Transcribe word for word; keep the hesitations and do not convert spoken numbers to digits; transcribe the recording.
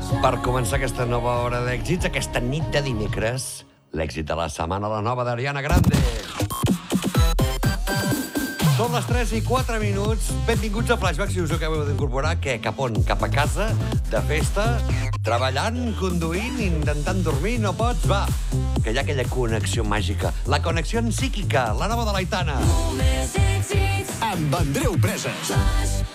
Per començar aquesta nova hora d'èxits, aquesta nit de dimecres, l'èxit de la setmana, la nova d'Ariana Grande. Són les tres i quatre minuts. Benvinguts a Flashback, si us acabeu d'incorporar. Què? Cap on? Cap a casa? De festa? Treballant? Conduint? Intentant dormir? No pots? Va, que hi ha aquella connexió màgica. La connexió psíquica, la nova de l'Aitana. Amb Andreu Preses.